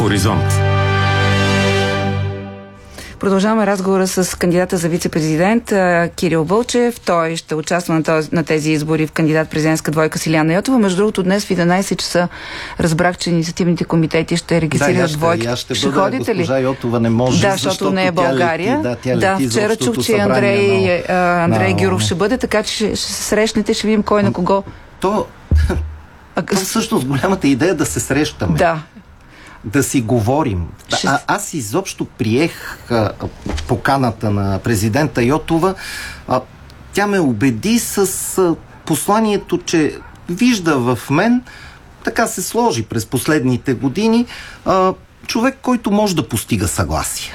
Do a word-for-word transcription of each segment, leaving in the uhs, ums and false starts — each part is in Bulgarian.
Хоризонт. Продължаваме разговора с кандидата за вице-президент Кирил Вълчев. Той ще участва на, този, на тези избори в кандидат-президентска двойка с Илияна Йотова. Между другото, днес в единайсет часа разбрах, че инициативните комитети ще регистрират да, двойки. Ще, ще, ще бъда, ходите ли? Госпожа Йотова не може, да, защото, защото не е България. Лети, да, тя да лети вчера чух, че Андрей, на... Андрей на... Гюров ще бъде, така че ще, ще се срещнете, ще видим кой на кого. То, а... то всъщност голямата идея е да се срещаме. Да. Да си говорим. Ще... А, аз изобщо приех а, поканата на президента Йотова. А, тя ме убеди с а, посланието, че вижда в мен, така се сложи през последните години, а, човек, който може да постига съгласие.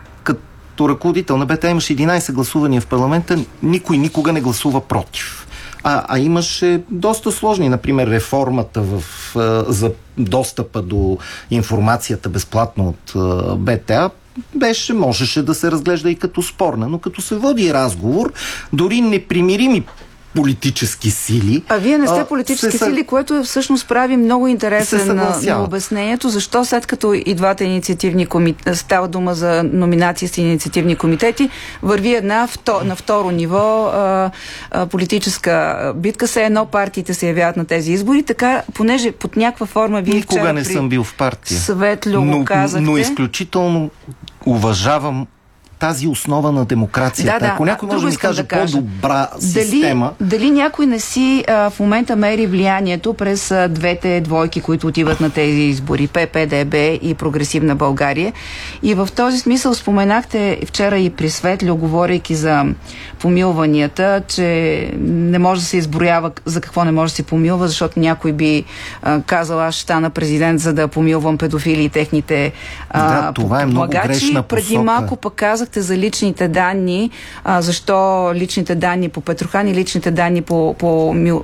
Като ръководител на БТА имаше единайсет гласувания в парламента, никой никога не гласува против. А, а имаше доста сложни, например, реформата в, а, за достъпа до информацията безплатно от а, БТА, беше, можеше да се разглежда и като спорна, но като се води разговор, дори непримирими политически сили. А вие не сте политически се... сили, което всъщност прави много интересен на, на обяснението. Защо след като и двата инициативни комитети, става дума за номинации с инициативни комитети, върви една вто, на второ ниво а, а, политическа битка, се едно партиите се явяват на тези избори, така, понеже под някаква форма вие Никога вчера не съм бил в партия. Светло но, го казахте. Но изключително уважавам тази основа на демокрацията. Да, да. Ако някой може да ми каже да по-добра дали, система... Дали някой не си а, в момента мери влиянието през а, двете двойки, които отиват на тези избори, П П Д Б и Прогресивна България. И в този смисъл споменахте вчера и при Светлио, говорейки за помилванията, че не може да се изброява за какво не може да се помилва, защото някой би а, казал, аз ще стана президент, за да помилвам педофили и техните а, да, това е много грешна Преди посока. малко пък казах за личните данни, а, защо личните данни по Петрохан и личните данни по, по